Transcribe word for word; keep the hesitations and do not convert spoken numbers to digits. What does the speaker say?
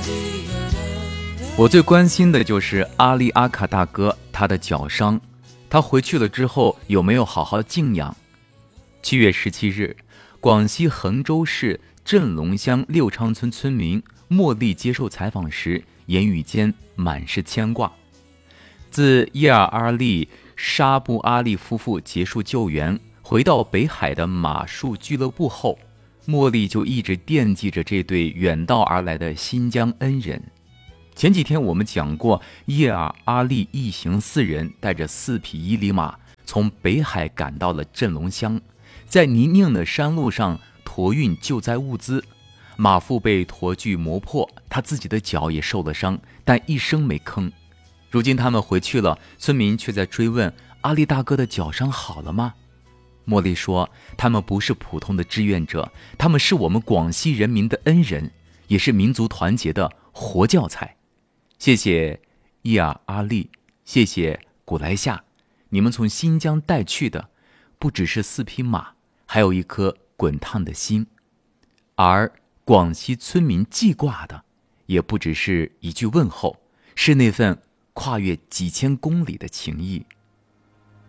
我最关心的就是阿力阿卡大哥，他的脚伤，他回去了之后有没有好好静养？七月十七日，广西衡州市镇龙乡六昌村村民茉莉接受采访时，言语间满是牵挂。自叶尔阿力、沙布阿力夫妇结束救援，回到北海的马术俱乐部后，茉莉就一直惦记着这对远道而来的新疆恩人。前几天我们讲过，叶尔阿力一行四人带着四匹伊犁马从北海赶到了镇龙乡，在泥泞的山路上驮运救灾物资，马腹被驮具磨破，他自己的脚也受了伤，但一声没吭。如今他们回去了，村民却在追问阿力大哥的脚伤好了吗？茉莉说，他们不是普通的志愿者，他们是我们广西人民的恩人，也是民族团结的活教材。谢谢伊尔阿力，谢谢古莱夏，你们从新疆带去的不只是四匹马，还有一颗滚烫的心。而广西村民记挂的也不只是一句问候，是那份跨越几千公里的情谊。